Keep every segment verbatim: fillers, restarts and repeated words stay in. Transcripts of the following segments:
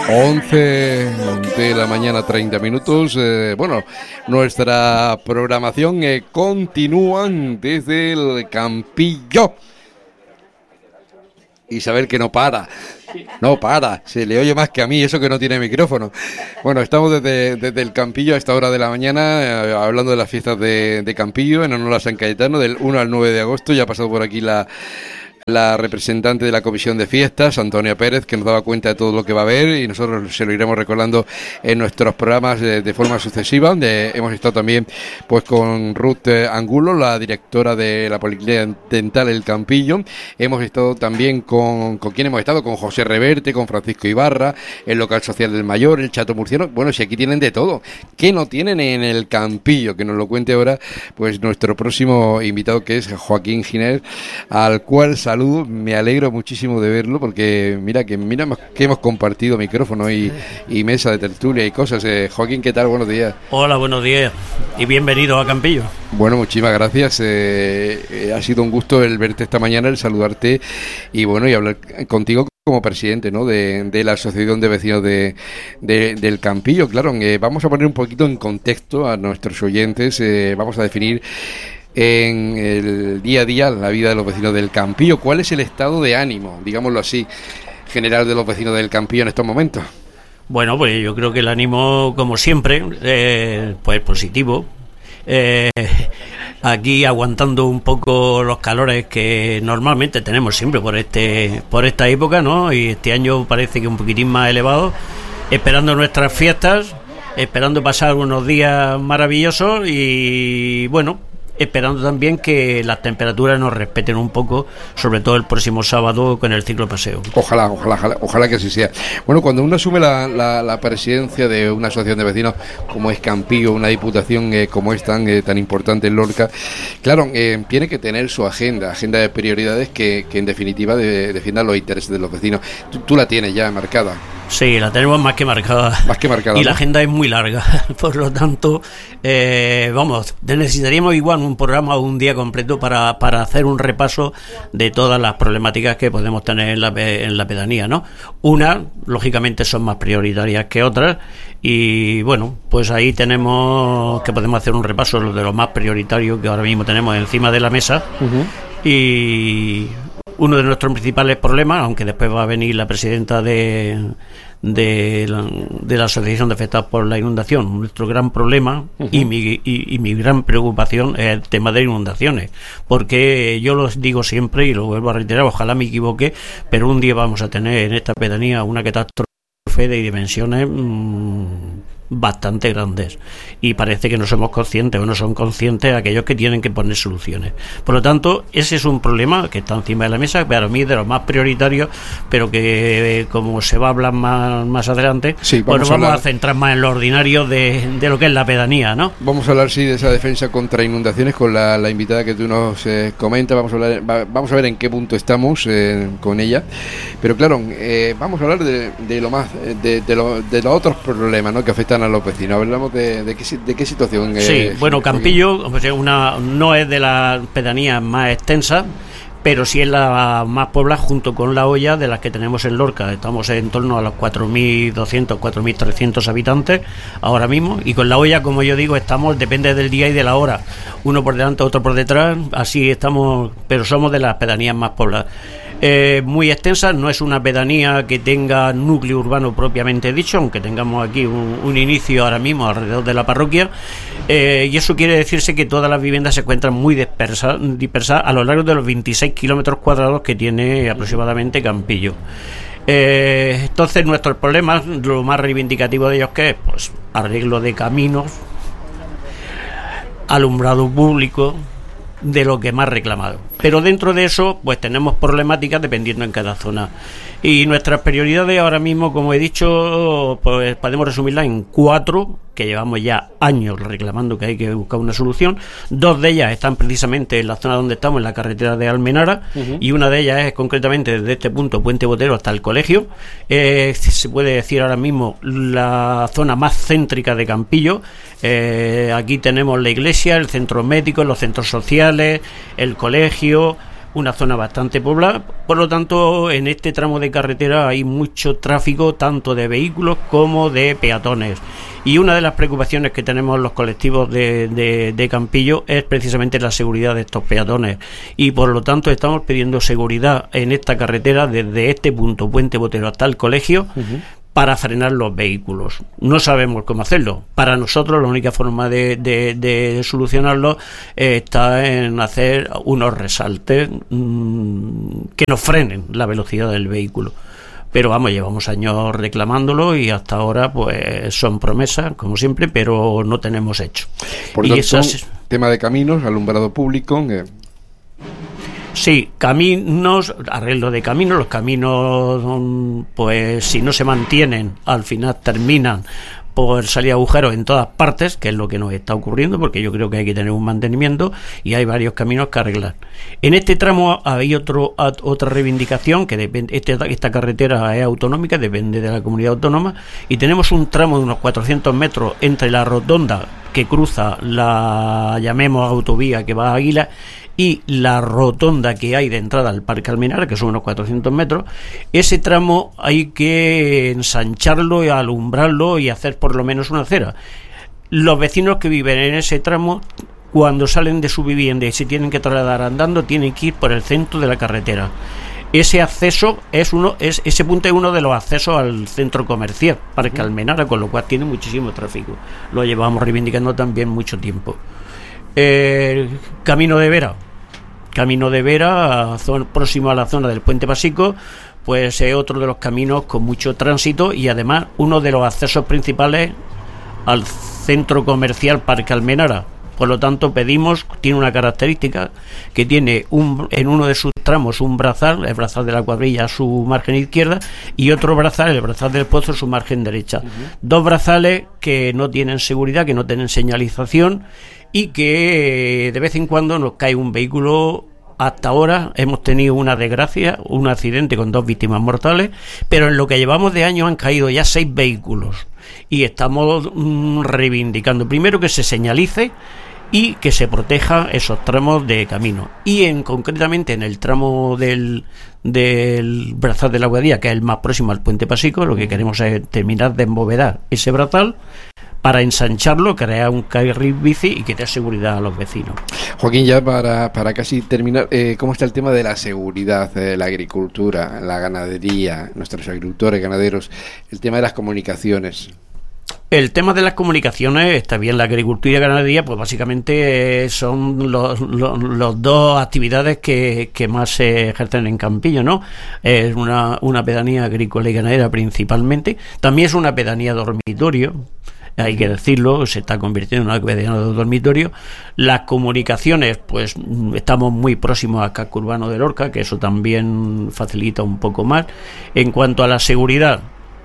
once de la mañana, treinta minutos. Eh, bueno, nuestra programación eh, continúan desde el Campillo. Isabel, que no para, no para, se le oye más que a mí, eso que no tiene micrófono. Bueno, estamos desde, desde el Campillo a esta hora de la mañana, eh, hablando de las fiestas de, de Campillo, en honor a San Cayetano, del uno al nueve de agosto. Ya ha pasado por aquí la... la representante de la Comisión de Fiestas, Antonia Pérez, que nos daba cuenta de todo lo que va a haber, y nosotros se lo iremos recordando en nuestros programas de, de forma sucesiva. De, hemos estado también pues con Ruth Angulo, la directora de la Policlínica Dental El Campillo. Hemos estado también con, ¿con quién hemos estado? Con José Reverte, con Francisco Ibarra, el local social del Mayor, el Chato Murciano. Bueno, si aquí tienen de todo, ¿qué no tienen en el Campillo? Que nos lo cuente ahora pues nuestro próximo invitado, que es Joaquín Giner, al cual saludo. Me alegro muchísimo de verlo, porque mira que mira que hemos compartido micrófono y, y mesa de tertulia y cosas. eh, Joaquín, ¿qué tal? Buenos días. Hola, buenos días y bienvenido a Campillo. Bueno, muchísimas gracias. eh, eh, ha sido un gusto el verte esta mañana, el saludarte y bueno, y hablar contigo como presidente, ¿no?, de, de la Asociación de Vecinos de, de del Campillo. Claro, eh, vamos a poner un poquito en contexto a nuestros oyentes. eh, vamos a definir en el día a día la vida de los vecinos del Campillo. ¿Cuál es el estado de ánimo, digámoslo así, general de los vecinos del Campillo en estos momentos? Bueno, pues yo creo que el ánimo, como siempre, eh, pues positivo. Eh, aquí aguantando un poco los calores que normalmente tenemos siempre por este por esta época, ¿no? Y este año parece que un poquitín más elevado, esperando nuestras fiestas, esperando pasar unos días maravillosos y bueno, esperando también que las temperaturas nos respeten un poco, sobre todo el próximo sábado con el ciclo paseo. Ojalá, ojalá, ojalá, ojalá que así sea. Bueno, cuando uno asume la, la, la presidencia de una asociación de vecinos como es Campillo, una diputación eh, como es tan, eh, tan importante en Lorca, claro, eh, tiene que tener su agenda, agenda de prioridades que, que en definitiva de, defienda los intereses de los vecinos. Tú, tú la tienes ya marcada. Sí, la tenemos más que marcada. Más que marcada. Y ¿no? La agenda es muy larga, por lo tanto, eh, vamos, necesitaríamos igual un programa o un día completo para, para hacer un repaso de todas las problemáticas que podemos tener en la, en la pedanía, ¿no? Unas, lógicamente, son más prioritarias que otras y, bueno, pues ahí tenemos que podemos hacer un repaso de lo más prioritario que ahora mismo tenemos encima de la mesa. Uh-huh. Y uno de nuestros principales problemas, aunque después va a venir la presidenta de, de, la, de la Asociación de Afectados por la Inundación, nuestro gran problema uh-huh. y, mi, y, y mi gran preocupación es el tema de inundaciones, porque yo lo digo siempre y lo vuelvo a reiterar, ojalá me equivoque, pero un día vamos a tener en esta pedanía una catástrofe de dimensiones mmm, bastante grandes y parece que no somos conscientes o no son conscientes aquellos que tienen que poner soluciones. Por lo tanto, ese es un problema que está encima de la mesa, que para mí es de los más prioritarios, pero que eh, como se va a hablar más, más adelante, sí, vamos, bueno, vamos a, a centrar más en lo ordinario de, de lo que es la pedanía, ¿no? Vamos a hablar, sí, de esa defensa contra inundaciones con la, la invitada que tú nos eh, comentas. Vamos a hablar, va, vamos a ver en qué punto estamos eh, con ella, pero claro, eh, vamos a hablar de, de lo más de, de, lo, de los otros problemas, ¿no?, que afectan a los vecinos. Hablamos de, de, qué, de qué situación. Sí, eh, bueno, Campillo pues, una, no es de las pedanías más extensas, pero sí es la más poblada junto con La Hoya de las que tenemos en Lorca. Estamos en torno a los cuatro mil doscientos, cuatro mil trescientos habitantes ahora mismo, y con La Hoya, como yo digo, estamos, depende del día y de la hora, uno por delante, otro por detrás, así estamos, pero somos de las pedanías más pobladas. Eh, muy extensa, no es una pedanía que tenga núcleo urbano propiamente dicho, aunque tengamos aquí un, un inicio ahora mismo alrededor de la parroquia, eh, y eso quiere decirse que todas las viviendas se encuentran muy dispersas, dispersas a lo largo de los veintiséis kilómetros cuadrados que tiene aproximadamente Campillo. Eh, entonces nuestros problemas, lo más reivindicativo de ellos, que es pues arreglo de caminos, alumbrado público, de lo que más reclamado. Pero dentro de eso, pues tenemos problemáticas dependiendo en cada zona. Y nuestras prioridades ahora mismo, como he dicho, pues podemos resumirlas en cuatro, que llevamos ya años reclamando que hay que buscar una solución. Dos de ellas están precisamente en la zona donde estamos, en la carretera de Almenara, uh-huh. y una de ellas es concretamente desde este punto, Puente Botero, hasta el colegio. Eh, se puede decir ahora mismo la zona más céntrica de Campillo. Eh, aquí tenemos la iglesia, el centro médico, los centros sociales, el colegio, una zona bastante poblada, por lo tanto en este tramo de carretera hay mucho tráfico tanto de vehículos como de peatones, y una de las preocupaciones que tenemos los colectivos de, de, de Campillo es precisamente la seguridad de estos peatones, y por lo tanto estamos pidiendo seguridad en esta carretera desde este punto, Puente Botero, hasta el colegio, uh-huh, para frenar los vehículos. No sabemos cómo hacerlo. Para nosotros la única forma de, de, de solucionarlo eh, está en hacer unos resaltes mmm, que nos frenen la velocidad del vehículo. Pero vamos, llevamos años reclamándolo y hasta ahora pues son promesas, como siempre, pero no tenemos hecho. Por y tanto, esas... tema de caminos, alumbrado público... Eh... Sí, caminos, arreglo de caminos, los caminos, pues si no se mantienen, al final terminan por salir agujeros en todas partes, que es lo que nos está ocurriendo, porque yo creo que hay que tener un mantenimiento y hay varios caminos que arreglar. En este tramo hay otro, otra reivindicación, que depende, este, esta carretera es autonómica, depende de la comunidad autónoma, y tenemos un tramo de unos cuatrocientos metros entre la rotonda que cruza la, llamemos autovía, que va a Águila, y la rotonda que hay de entrada al Parque Almenara, que son unos cuatrocientos metros. Ese tramo hay que ensancharlo y alumbrarlo y hacer por lo menos una acera. Los vecinos que viven en ese tramo, cuando salen de su vivienda y se tienen que trasladar andando, tienen que ir por el centro de la carretera. Ese acceso es uno, es, ese punto es uno de los accesos al centro comercial, Parque Almenara, con lo cual tiene muchísimo tráfico. Lo llevamos reivindicando también mucho tiempo. Eh, Camino de Vera, Camino de Vera, zona, próximo a la zona del Puente Pasico, pues es otro de los caminos con mucho tránsito y además uno de los accesos principales al centro comercial Parque Almenara. Por lo tanto, pedimos, tiene una característica, que tiene un, en uno de sus tramos un brazal, el brazal de la Cuadrilla a su margen izquierda, y otro brazal, el brazal del Pozo, a su margen derecha. Uh-huh. Dos brazales que no tienen seguridad, que no tienen señalización, y que de vez en cuando nos cae un vehículo. Hasta ahora hemos tenido una desgracia, un accidente con dos víctimas mortales, pero en lo que llevamos de año han caído ya seis vehículos y estamos mmm, reivindicando primero que se señalice y que se proteja esos tramos de camino, y en concretamente en el tramo del del brazal de la Guadilla, que es el más próximo al Puente Pasico, lo que queremos es terminar de embovedar ese brazal para ensancharlo, crear un carril bici y que dé seguridad a los vecinos. Joaquín, ya para, para casi terminar, eh, ¿cómo está el tema de la seguridad, eh, la agricultura, la ganadería, nuestros agricultores, ganaderos, el tema de las comunicaciones? El tema de las comunicaciones está bien. La agricultura y la ganadería, pues básicamente son los, los, los dos actividades que, que más se ejercen en Campillo, ¿no? Es una, una pedanía agrícola y ganadera principalmente. También es una pedanía dormitorio, hay que decirlo, se está convirtiendo en una pedanía de dormitorio. Las comunicaciones, pues estamos muy próximos al casco urbano de Lorca, que eso también facilita un poco más. En cuanto a la seguridad,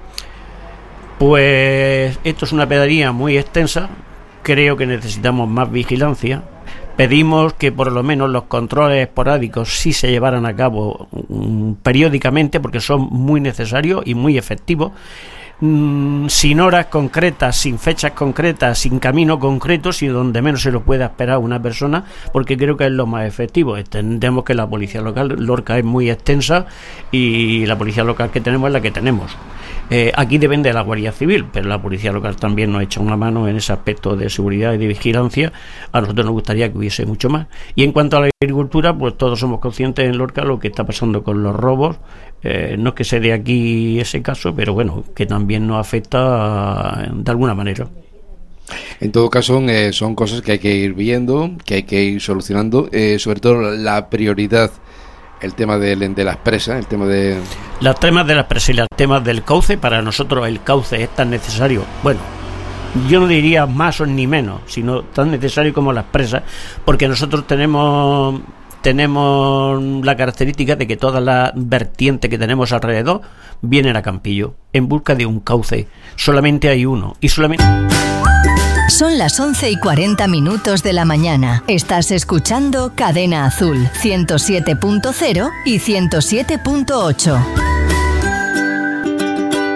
pues esto es una pedanía muy extensa, creo que necesitamos más vigilancia. Pedimos que por lo menos los controles esporádicos sí se llevaran a cabo um, periódicamente, porque son muy necesarios y muy efectivos, um, sin horas concretas, sin fechas concretas, sin camino concreto, sino donde menos se lo pueda esperar una persona, porque creo que es lo más efectivo. Entendemos que la policía local, Lorca, es muy extensa y la policía local que tenemos es la que tenemos. Eh, aquí depende de la Guardia Civil, pero la policía local también nos echa una mano en ese aspecto de seguridad y de vigilancia. A nosotros nos gustaría que hubiese mucho más. Y en cuanto a la agricultura, pues todos somos conscientes en Lorca lo que está pasando con los robos. Eh, no es que sea de aquí ese caso, pero bueno, que también nos afecta de alguna manera. En todo caso, eh, son cosas que hay que ir viendo, que hay que ir solucionando, eh, sobre todo la prioridad. El tema de, de las presas, el tema de... Los temas de las presas y los temas del cauce, para nosotros el cauce es tan necesario, bueno, yo no diría más o ni menos, sino tan necesario como las presas, porque nosotros tenemos tenemos la característica de que toda la vertiente que tenemos alrededor vienen a Campillo en busca de un cauce. Solamente hay uno, y solamente... Son las once y cuarenta minutos de la mañana. Estás escuchando Cadena Azul, ciento siete punto cero y ciento siete punto ocho.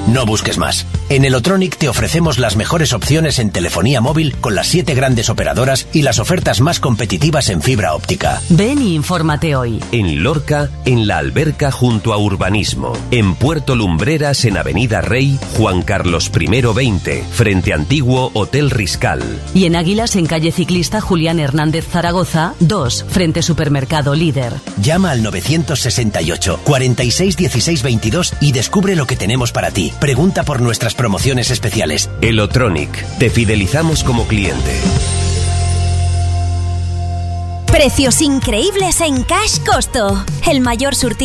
No busques más. En Elotronic te ofrecemos las mejores opciones en telefonía móvil con las siete grandes operadoras y las ofertas más competitivas en fibra óptica. Ven y infórmate hoy. En Lorca, en La Alberca junto a Urbanismo. En Puerto Lumbreras, en Avenida Rey, Juan Carlos primero veinte, frente a antiguo Hotel Riscal. Y en Águilas, en calle Ciclista Julián Hernández Zaragoza, dos, frente Supermercado Líder. Llama al novecientos sesenta y ocho, cuarenta y seis, dieciséis, veintidós y descubre lo que tenemos para ti. Pregunta por nuestras promociones especiales. Elotronic, te fidelizamos como cliente. Precios increíbles en Cash Costo. El mayor surtido